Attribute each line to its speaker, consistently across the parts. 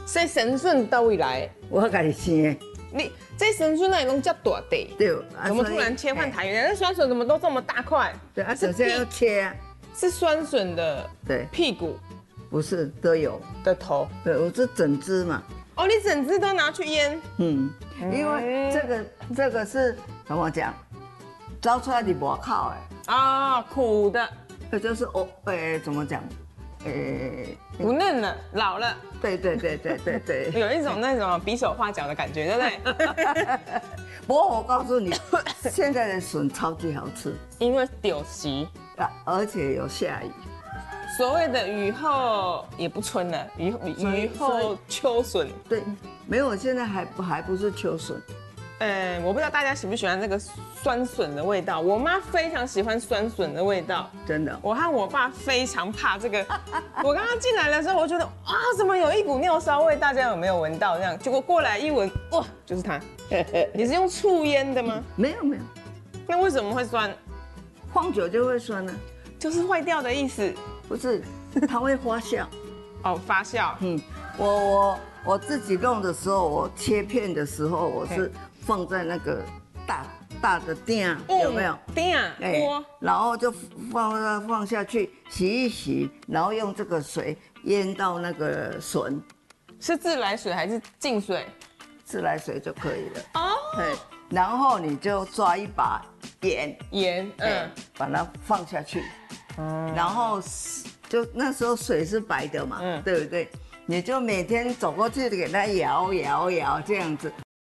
Speaker 1: 这神笋到位来？
Speaker 2: 我家己生的。
Speaker 1: 你这神笋那拢叫大地，
Speaker 2: 对，
Speaker 1: 怎么突然切换台语？那酸笋怎么都这么大块？
Speaker 2: 对啊，首先要切啊。
Speaker 1: 是酸笋的
Speaker 2: 对
Speaker 1: 屁股，
Speaker 2: 不是都有
Speaker 1: 的头。
Speaker 2: 对，我是整只嘛。
Speaker 1: 哦，你整只都拿去腌？
Speaker 2: 因为这个是怎么讲？招出来的外口的
Speaker 1: 啊，苦的，
Speaker 2: 这就是怎么讲？
Speaker 1: 不嫩了，老了。
Speaker 2: 对，
Speaker 1: 有一种那种比手画脚的感觉，对不对？
Speaker 2: 不过我告诉你，现在的笋超级好吃，
Speaker 1: 因为丢席
Speaker 2: 啊，而且有下雨。
Speaker 1: 所谓的雨后也不春了，雨后秋笋。
Speaker 2: 对，没有，现在还不是秋笋。
Speaker 1: 我不知道大家喜不喜欢这个酸笋的味道。我妈非常喜欢酸笋的味道，
Speaker 2: 真的。
Speaker 1: 我和我爸非常怕这个。我刚刚进来的时候，我觉得哇，怎么有一股尿骚味？大家有没有闻到？这样，结果过来一闻，哇，就是它。你是用醋腌的吗？
Speaker 2: 没有。
Speaker 1: 那为什么会酸？
Speaker 2: 放久就会酸了。
Speaker 1: 就是坏掉的意思。
Speaker 2: 不是，它会发酵。
Speaker 1: 哦，发酵。
Speaker 2: 我自己弄的时候，我切片的时候，我是放在那个大的鼎，有没有？
Speaker 1: 鼎锅，
Speaker 2: 然后就放下去洗一洗，然后用这个水腌到那个笋。
Speaker 1: 是自来水还是净水？
Speaker 2: 自来水就可以了。哦。对，然后你就抓一把盐，把它放下去，然后就那时候水是白的嘛，对不对？你就每天走过去给它摇这样子，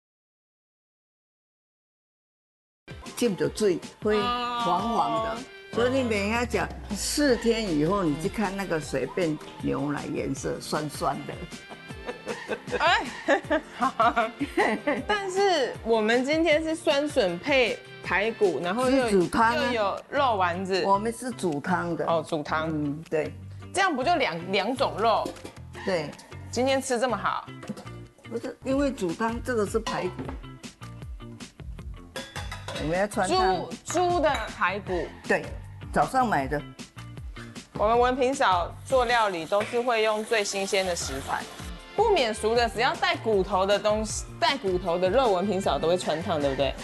Speaker 2: 浸着水会黄黄的。所以你每天讲4天以后，你去看那个水变牛奶颜色，酸酸的。
Speaker 1: 但是我们今天是酸笋配排骨，然后又有肉丸子。
Speaker 2: 我们是煮汤的。
Speaker 1: 哦，煮汤。
Speaker 2: 对。
Speaker 1: 这样不就两种肉？
Speaker 2: 对。
Speaker 1: 今天吃这么好？
Speaker 2: 不是，因为煮汤这个是排骨，我们要穿汤。
Speaker 1: 猪的排骨。
Speaker 2: 对，早上买的。
Speaker 1: 我们文平嫂做料理都是会用最新鲜的食材。不免俗的，只要带骨头的东西，带骨头的肉，文平嫂都会穿烫，对不对？